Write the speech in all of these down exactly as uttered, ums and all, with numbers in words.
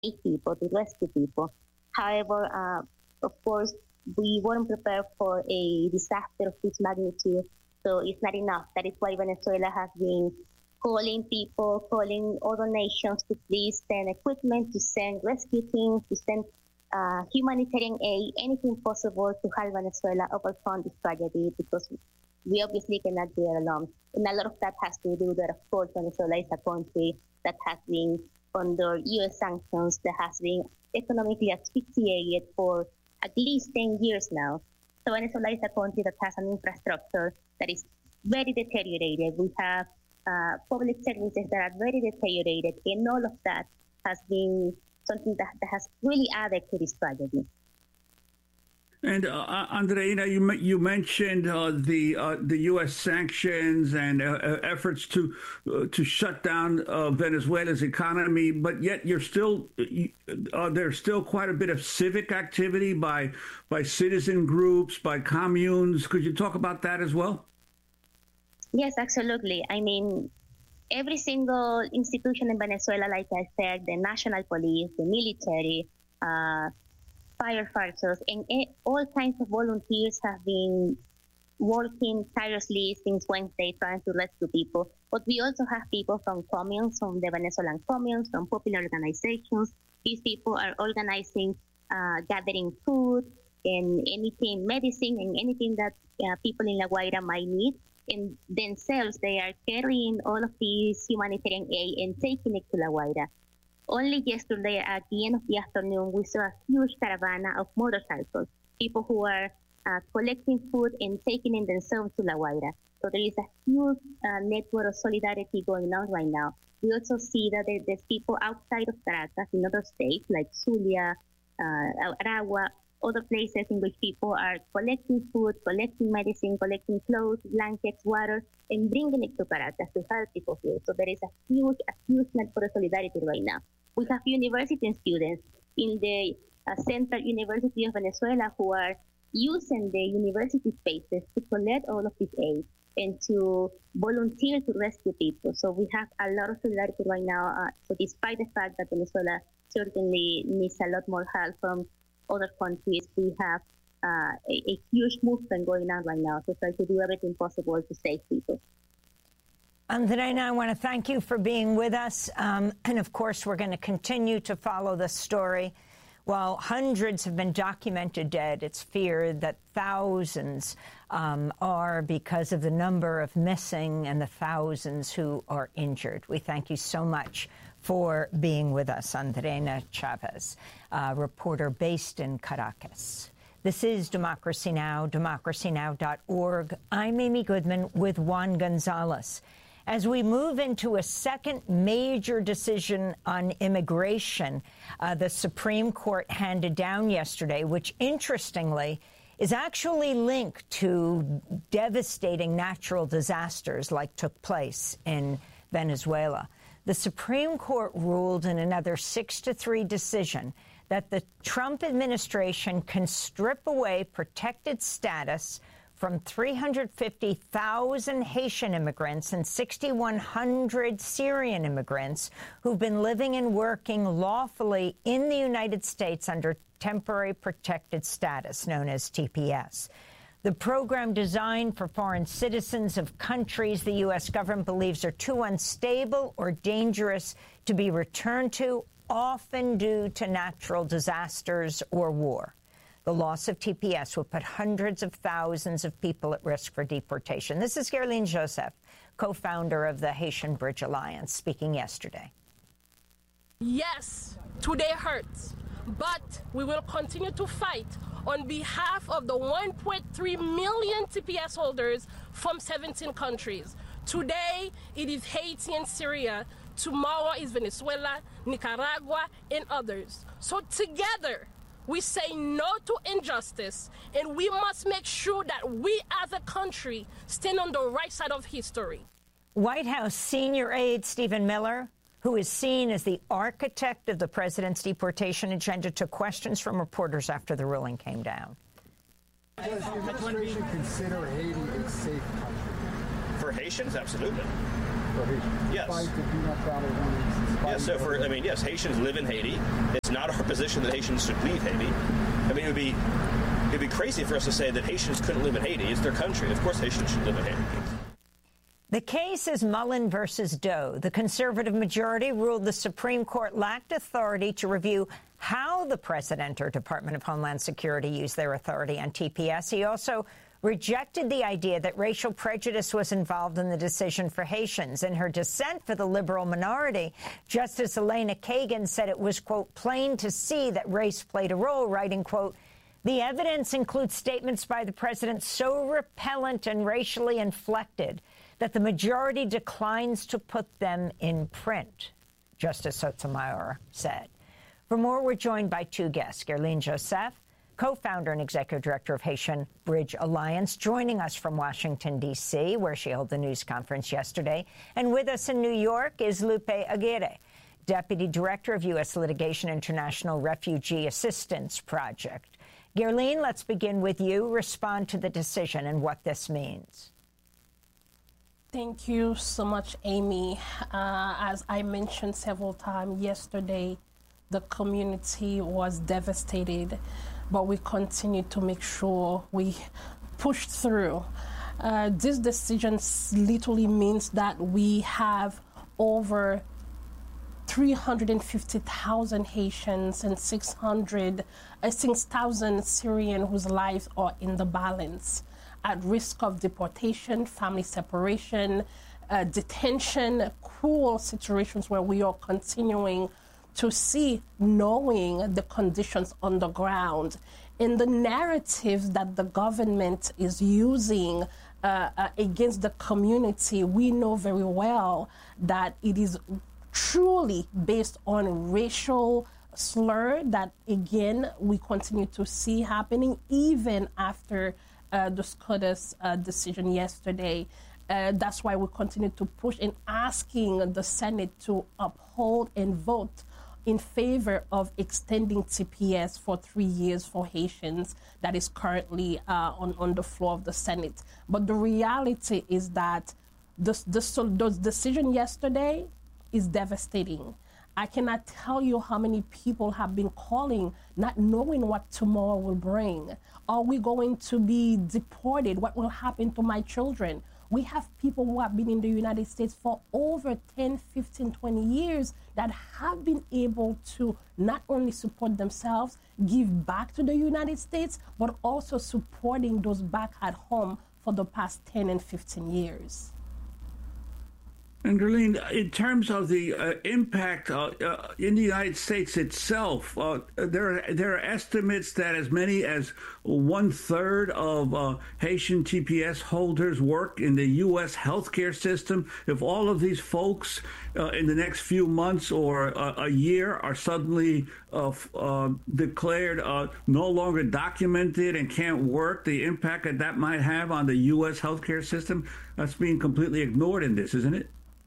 people, to rescue people. However, uh, of course, we weren't prepared for a disaster of this magnitude, so it's not enough. That is why Venezuela has been calling people, calling other nations to please send equipment, to send rescue teams, to send uh, humanitarian aid, anything possible to help Venezuela overcome this tragedy, because we obviously cannot do it alone. And a lot of that has to do that, of course, Venezuela is a country that has been under U S sanctions, that has been economically asphyxiated for at least ten years now. So Venezuela is a country that has an infrastructure that is very deteriorated. We have uh, public services that are very deteriorated, and all of that has been something that, that has really added to this tragedy. And uh, Andreina, you you mentioned uh, the uh, the U S sanctions and uh, efforts to uh, to shut down uh, Venezuela's economy, but yet you're still uh, there's still quite a bit of civic activity by by citizen groups, by communes. Could you talk about that as well? Yes, absolutely. I mean, every single institution in Venezuela, like I said, the national police, the military, uh, firefighters, and all kinds of volunteers have been working tirelessly since Wednesday trying to rescue people. But we also have people from communes, from the Venezuelan communes, from popular organizations. These people are organizing, uh, gathering food and anything, medicine and anything that uh, people in La Guaira might need. And themselves, they are carrying all of these humanitarian aid and taking it to La Guaira. Only yesterday, at the end of the afternoon, we saw a huge caravana of motorcycles, people who are uh, collecting food and taking it themselves to La Guaira. So there is a huge uh, network of solidarity going on right now. We also see that there, there's people outside of Caracas in other states like Zulia, uh, Aragua, other places in which people are collecting food, collecting medicine, collecting clothes, blankets, water, and bringing it to Caracas to help people here. So there is a huge, a huge network of solidarity right now. We have university students in the uh, Central University of Venezuela who are using the university spaces to collect all of this aid and to volunteer to rescue people. So we have a lot of solidarity right now. Uh, so despite the fact that Venezuela certainly needs a lot more help from other countries, we have uh, a, a huge movement going on right now to try to do everything possible to save people. Andreina, I want to thank you for being with us. Um, and of course, we're going to continue to follow this story. While hundreds have been documented dead, it's feared that thousands um, are because of the number of missing and the thousands who are injured. We thank you so much for being with us, Andreina Chavez, a reporter based in Caracas. This is Democracy Now!, democracy now dot org. I'm Amy Goodman with Juan Gonzalez. As we move into a second major decision on immigration, uh, the Supreme Court handed down yesterday, which interestingly is actually linked to devastating natural disasters like took place in Venezuela. The Supreme Court ruled in another six to three decision that the Trump administration can strip away protected status from three hundred fifty thousand Haitian immigrants and six thousand one hundred Syrian immigrants who've been living and working lawfully in the United States under temporary protected status, known as T P S. The program, designed for foreign citizens of countries the U S government believes are too unstable or dangerous to be returned to, often due to natural disasters or war. The loss of T P S would put hundreds of thousands of people at risk for deportation. This is Guerline Joseph, co-founder of the Haitian Bridge Alliance, speaking yesterday. Yes, today hurts, but we will continue to fight on behalf of the one point three million T P S holders from seventeen countries. Today, it is Haiti and Syria. Tomorrow is Venezuela, Nicaragua, and others. So together, we say no to injustice, and we must make sure that we as a country stand on the right side of history. White House senior aide Stephen Miller, who is seen as the architect of the president's deportation agenda, took questions from reporters after the ruling came down. Does the administration consider Haiti a safe country? For Haitians, absolutely. for Haitians. Yes. Fight to do not travel warnings. Yes, so for, I mean, yes, Haitians live in Haiti. It's not our position that Haitians should leave Haiti. I mean, it would be, it would be crazy for us to say that Haitians couldn't live in Haiti. It's their country. Of course Haitians should live in Haiti. The case is Mullen versus Doe. The conservative majority ruled the Supreme Court lacked authority to review how the president or Department of Homeland Security used their authority on T P S. He also rejected the idea that racial prejudice was involved in the decision for Haitians. In her dissent for the liberal minority, Justice Elena Kagan said it was, quote, plain to see that race played a role, writing, quote, the evidence includes statements by the president so repellent and racially inflected that the majority declines to put them in print, Justice Sotomayor said. For more, we're joined by two guests, Guerline Joseph, co-founder and executive director of Haitian Bridge Alliance, joining us from Washington, D C, where she held the news conference yesterday. And with us in New York is Lupe Aguirre, deputy director of U S Litigation International Refugee Assistance Project. Guerline, let's begin with you. Respond to the decision and what this means. Thank you so much, Amy. Uh, as I mentioned several times yesterday, the community was devastated, but we continue to make sure we push through. Uh, this decision literally means that we have over three hundred fifty thousand Haitians and six hundred, uh, six thousand Syrians whose lives are in the balance, at risk of deportation, family separation, uh, detention, cruel situations where we are continuing to see, knowing the conditions on the ground. In the narrative that the government is using uh, uh, against the community, we know very well that it is truly based on racial slur that, again, we continue to see happening even after Uh, the SCOTUS uh, decision yesterday. Uh, that's why we continue to push in asking the Senate to uphold and vote in favor of extending T P S for three years for Haitians that is currently uh, on, on the floor of the Senate. But the reality is that this, this, the decision yesterday is devastating. I cannot tell you how many people have been calling, not knowing what tomorrow will bring. Are we going to be deported? What will happen to my children? We have people who have been in the United States for over ten, fifteen, twenty years that have been able to not only support themselves, give back to the United States, but also supporting those back at home for the past ten and fifteen years. And Guerline, in terms of the uh, impact uh, uh, in the United States itself, uh, there are, there are estimates that as many as one third of uh, Haitian T P S holders work in the U S healthcare system. If all of these folks uh, in the next few months or uh, a year are suddenly uh, uh, declared uh, no longer documented and can't work, the impact that that might have on the U S healthcare system, that's being completely ignored in this, isn't it?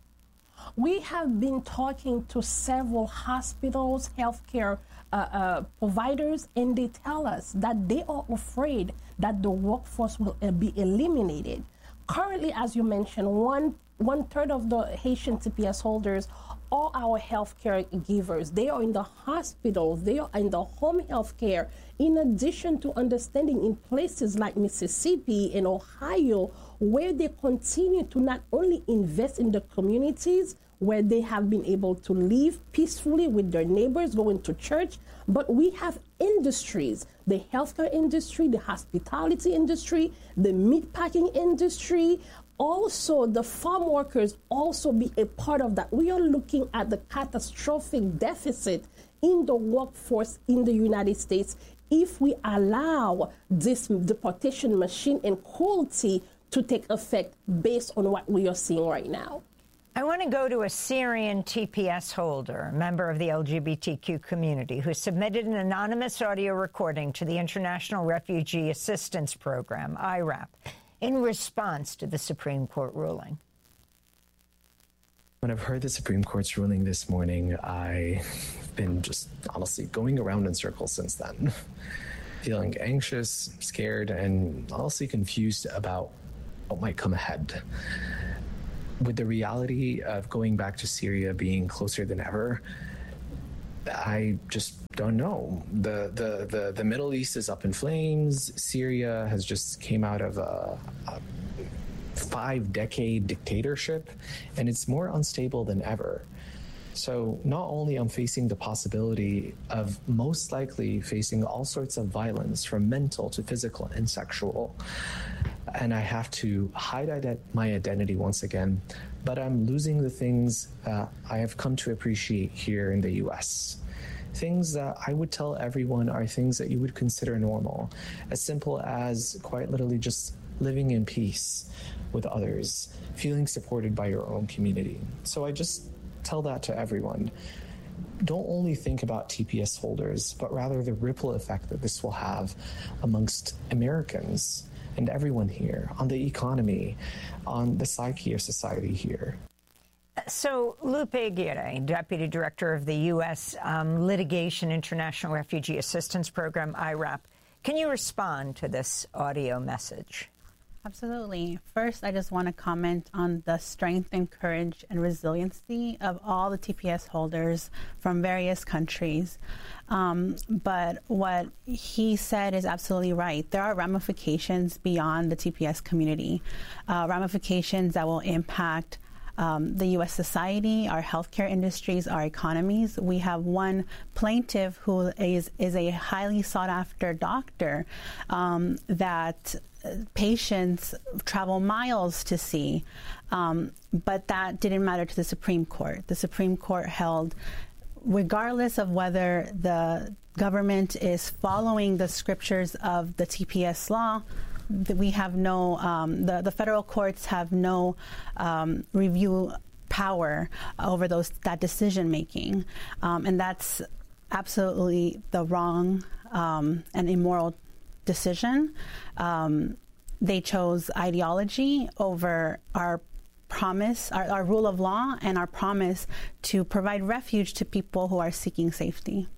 We have been talking to several hospitals, healthcare uh, uh, providers, and they tell us that they are afraid that the workforce will uh, be eliminated. Currently, as you mentioned, one one third of the Haitian T P S holders are our healthcare givers. They are in the hospitals, they are in the home healthcare. In addition to understanding in places like Mississippi and Ohio, where they continue to not only invest in the communities where they have been able to live peacefully with their neighbors, going to church, but we have industries, the healthcare industry, the hospitality industry, the meatpacking industry, also the farm workers also be a part of that. We are looking at the catastrophic deficit in the workforce in the United States if we allow this deportation machine and cruelty to take effect based on what we are seeing right now. I want to go to a Syrian T P S holder, a member of the L G B T Q community, who submitted an anonymous audio recording to the International Refugee Assistance Program, I RAP, in response to the Supreme Court ruling. When I've heard the Supreme Court's ruling this morning, I've been just honestly going around in circles since then, feeling anxious, scared, and honestly confused about what might come ahead. with the reality of going back to Syria being closer than ever, I just don't know. The, the, the, the Middle East is up in flames. Syria has just came out of a, a five-decade dictatorship, and it's more unstable than ever. So not only I'm facing the possibility of most likely facing all sorts of violence, from mental to physical and sexual, and I have to hide ident- my identity once again, but I'm losing the things uh, I have come to appreciate here in the U S. Things that I would tell everyone are things that you would consider normal, as simple as quite literally just living in peace with others, feeling supported by your own community. So I just tell that to everyone. Don't only think about T P S holders, but rather the ripple effect that this will have amongst Americans and everyone here, on the economy, on the psyche of society here. So, Lupe Aguirre, Deputy Director of the U S Um, Litigation International Refugee Assistance Program, I RAP, can you respond to this audio message? Absolutely. First, I just want to comment on the strength and courage and resiliency of all the T P S holders from various countries. Um, but what he said is absolutely right. There are ramifications beyond the T P S community, uh, ramifications that will impact Um, the U S society, our healthcare industries, our economies. We have one plaintiff who is, is a highly sought after doctor um, that patients travel miles to see. Um, but that didn't matter to the Supreme Court. The Supreme Court held, regardless of whether the government is following the scriptures of the T P S law, that we have no, um, the, the federal courts have no um, review power over those that decision making. Um, and that's absolutely the wrong um, and immoral decision. Um, they chose ideology over our promise, our, our rule of law, and our promise to provide refuge to people who are seeking safety.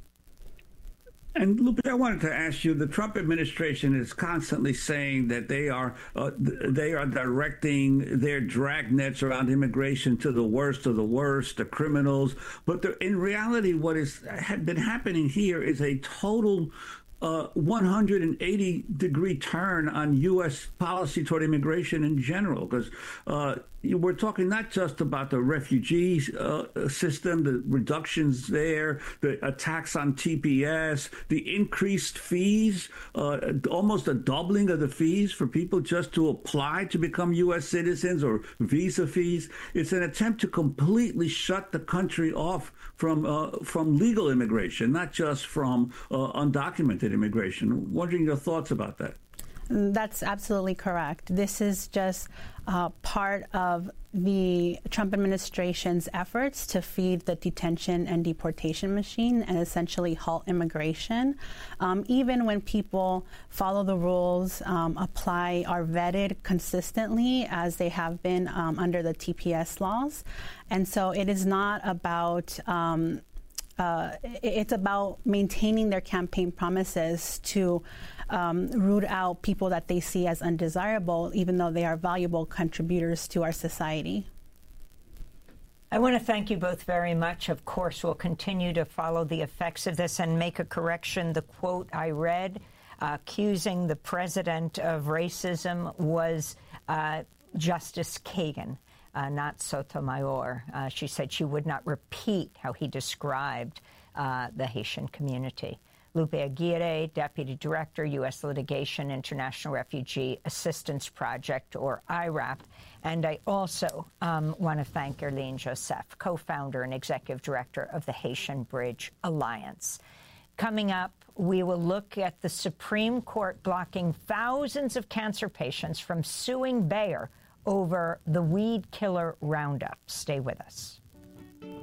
And Lupe, I wanted to ask you, the Trump administration is constantly saying that they are uh, they are directing their dragnets around immigration to the worst of the worst, the criminals. But the, in reality, what has been happening here is a total uh, one hundred eighty degree turn on U S policy toward immigration in general, because uh, we're talking not just about the refugee uh, system, the reductions there, the attacks on T P S, the increased fees, uh, almost a doubling of the fees for people just to apply to become U S citizens, or visa fees. It's an attempt to completely shut the country off from uh, from legal immigration, not just from uh, undocumented immigration. Wondering your thoughts about that. That's absolutely correct. This is just uh, part of the Trump administration's efforts to feed the detention and deportation machine and essentially halt immigration. Um, even when people follow the rules, um, apply, are vetted consistently as they have been um, under the T P S laws. And so it is not about um, Uh, it's about maintaining their campaign promises to um, root out people that they see as undesirable, even though they are valuable contributors to our society. I want to thank you both very much. Of course, we'll continue to follow the effects of this and make a correction. The quote I read uh, accusing the president of racism was uh, Justice Kagan. Uh, not Sotomayor. Uh, she said she would not repeat how he described uh, the Haitian community. Lupe Aguirre, Deputy Director, U S Litigation International Refugee Assistance Project, or I RAP. And I also um, want to thank Erline Joseph, co-founder and Executive Director of the Haitian Bridge Alliance. Coming up, we will look at the Supreme Court blocking thousands of cancer patients from suing Bayer over the weed killer Roundup. Stay with us.